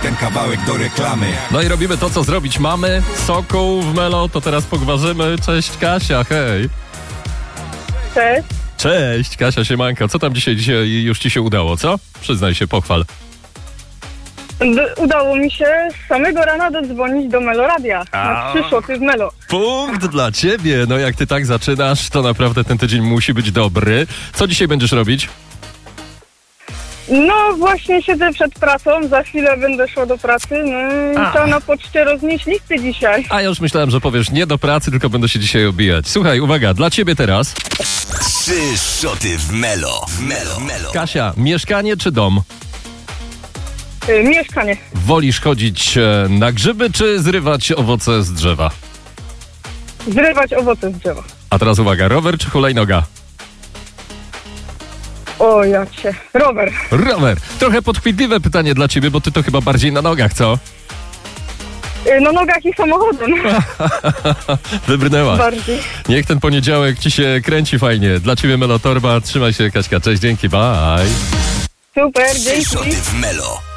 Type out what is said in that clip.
ten kawałek do reklamy. No i robimy to, co zrobić mamy. Sokół w Melo, to teraz pogwarzymy. Cześć Kasia, hej. Cześć. Cześć Kasia, siemanko. Co tam dzisiaj już ci się udało, co? Przyznaj się, pochwal. Udało mi się z samego rana dodzwonić do Meloradia. Na 3 szoty w Melo. Punkt dla ciebie. No jak ty tak zaczynasz, to naprawdę ten tydzień musi być dobry. Co dzisiaj będziesz robić? No właśnie siedzę przed pracą, za chwilę będę szła do pracy. No i trzeba na poczcie roznieść listy dzisiaj. A ja już myślałem, że powiesz nie do pracy, tylko będę się dzisiaj obijać. Słuchaj, uwaga, dla ciebie teraz. 3 szoty w Melo. Kasia, mieszkanie czy dom? Mieszkanie. Wolisz chodzić na grzyby, czy zrywać owoce z drzewa? Zrywać owoce z drzewa. A teraz uwaga, rower czy hulajnoga? O, jak się. Rower. Rower. Trochę podchwytliwe pytanie dla ciebie, bo ty to chyba bardziej na nogach, co? Na nogach i samochodem. Wybrnęłaś. Bardziej. Niech ten poniedziałek ci się kręci fajnie. Dla ciebie Melotorba. Trzymaj się, Kaśka. Cześć, dzięki, bye. Super, 3 dzięki. szoty w Melo.